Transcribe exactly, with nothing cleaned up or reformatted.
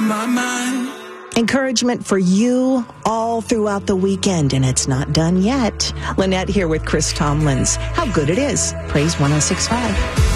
on my mind. Encouragement for you all throughout the weekend, and it's not done yet. Lynette here with Chris Tomlins. How good it is. Praise one oh six point five.